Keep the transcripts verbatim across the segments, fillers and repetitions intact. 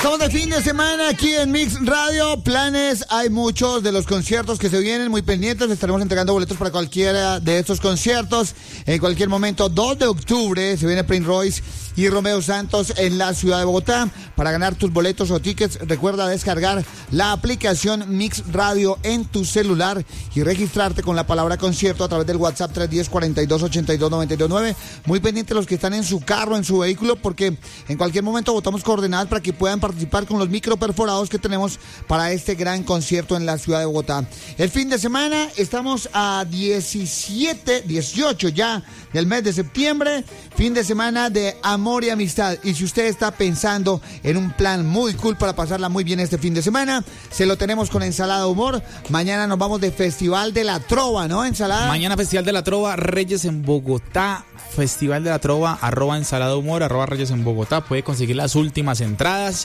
Estamos de fin de semana aquí en Mix Radio. Planes, hay muchos de los conciertos que se vienen, muy pendientes. Estaremos entregando boletos para cualquiera de estos conciertos. En cualquier momento, dos de octubre, se viene Prince Royce y Romeo Santos en la ciudad de Bogotá. Para ganar tus boletos o tickets, recuerda descargar la aplicación Mix Radio en tu celular y registrarte con la palabra concierto a través del WhatsApp tres uno cero, cuarenta y dos, ochenta y dos, noventa y dos nueve. Muy pendientes los que están en su carro, en su vehículo, porque en cualquier momento botamos coordenadas para que puedan participar con los micro perforados que tenemos para este gran concierto en la ciudad de Bogotá. El fin de semana estamos a diecisiete, dieciocho ya del mes de septiembre, fin de semana de amor y amistad. Y si usted está pensando en un plan muy cool para pasarla muy bien este fin de semana, se lo tenemos con Ensalada Humor. Mañana nos vamos de Festival de la Trova, ¿no, Ensalada? Mañana Festival de la Trova, Reyes en Bogotá. Festival de la Trova, arroba Ensalada Humor, arroba Reyes en Bogotá. Puede conseguir las últimas entradas.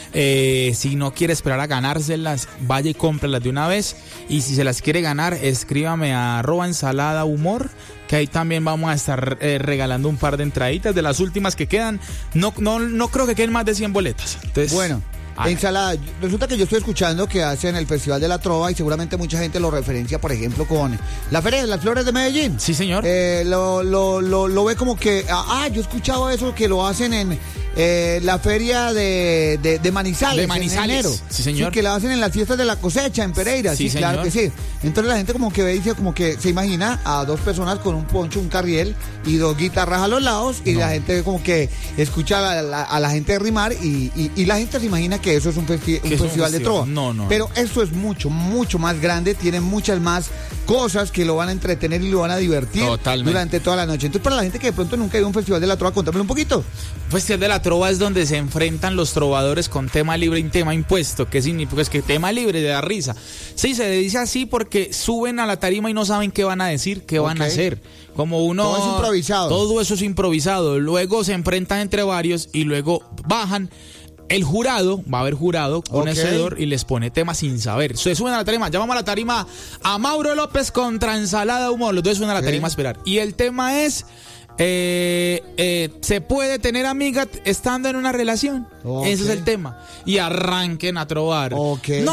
Eh, si no quiere esperar a ganárselas, vaya y cómprelas de una vez. Y si se las quiere ganar, escríbame a arroba Ensalada Humor, que ahí también vamos a estar eh, regalando un par de entraditas de las últimas que quedan. No, no, no creo que queden más de cien boletas. Entonces, bueno, Ensalada, resulta que yo estoy escuchando que hacen el Festival de la Trova y seguramente mucha gente lo referencia, por ejemplo, con la Feria de las Flores de Medellín. Sí, señor. Eh, lo, lo, lo, lo ve como que, ah, yo he escuchado eso, que lo hacen en eh, la Feria de, de, de Manizales, de Manizales, en enero. Sí, señor. Sí, que la hacen en las fiestas de la cosecha, en Pereira. Sí, sí claro que sí. Entonces la gente como que ve, dice, como que se imagina a dos personas con un poncho, un carriel y dos guitarras a los lados y no. La gente como que escucha a la, la, a la gente rimar y, y, y la gente se imagina que eso es un, festi- un, festival, un festival de trova. No, no. Pero eso es mucho, mucho más grande, tiene muchas más cosas que lo van a entretener y lo van a divertir Totalmente. Durante toda la noche. Entonces, para la gente que de pronto nunca ha ido a un Festival de la Trova, contámelo un poquito. Festival de la Trova es donde se enfrentan los trovadores con tema libre y tema impuesto. ¿Qué significa? Es que tema libre de da risa. Sí, se le dice así porque suben a la tarima y no saben qué van a decir, qué okay. van a hacer. Como uno... Todo es improvisado. Todo eso es improvisado. Luego se enfrentan entre varios y luego bajan. El jurado, va a haber jurado conocedor okay. y les pone temas sin saber. Se suben a la tarima, llamamos a la tarima a Mauro López contra Ensalada Humor. Los dos suben a la okay. tarima a esperar. Y el tema es... Eh, eh, ¿se puede tener amiga estando en una relación? Okay. Ese es el tema. Y arranquen a trovar. Okay. No